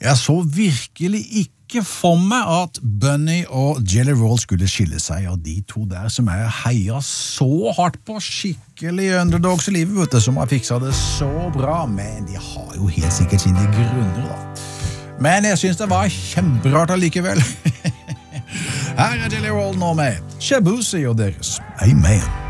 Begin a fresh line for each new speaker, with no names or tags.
Jeg så virkelig ikke for meg at Bunny og Jelly Roll skulle skille seg, og de to der som jeg heier så hardt på, skikkelig underdogs i livet, vet du, som har fikset det så bra, men de har jo helt sikkert sine grunner da. Men jeg synes det var kjemperart allikevel. Her Jelly Roll nå med Shaboozey og deres Amen.